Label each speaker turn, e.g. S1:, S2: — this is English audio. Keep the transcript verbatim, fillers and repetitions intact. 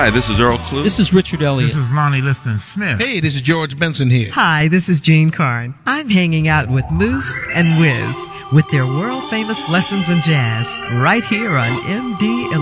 S1: Hi, this is Earl Klugh.
S2: This is Richard Elliott.
S3: This is Lonnie Liston Smith.
S4: Hey, this is George Benson here.
S5: Hi, this is Gene Carn. I'm hanging out with Moose and Wiz with their world-famous lessons in jazz right here on M D